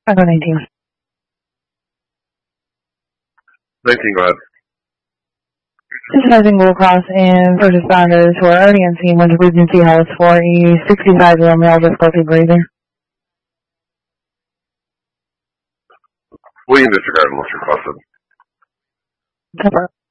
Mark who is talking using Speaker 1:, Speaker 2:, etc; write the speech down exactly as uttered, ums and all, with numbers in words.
Speaker 1: I go nineteen.
Speaker 2: nineteen, go ahead.
Speaker 1: Synthesizing Google Cross and first responders who are already on scene when the emergency house for a sixty-five year old male difficulty breathing.
Speaker 2: William disregard unless requested.
Speaker 1: Cover.